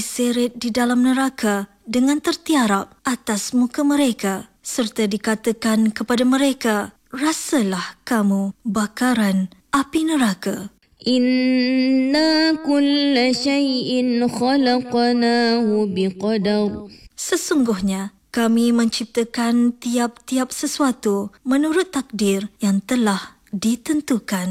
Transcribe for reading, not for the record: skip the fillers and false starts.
diseret di dalam neraka dengan tertiarap atas muka mereka, serta dikatakan kepada mereka, rasalah kamu bakaran api neraka. Inna kulla syai'in khalaqnahu biqadar. Sesungguhnya kami menciptakan tiap-tiap sesuatu menurut takdir yang telah ditentukan.